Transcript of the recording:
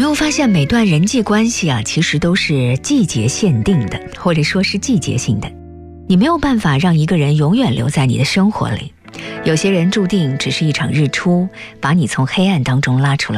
后发现每段人际关系啊，其实都是季节限定的，或者说是季节性的。你没有办法让一个人永远留在你的生活里，有些人注定只是一场日出，把你从黑暗当中拉出来。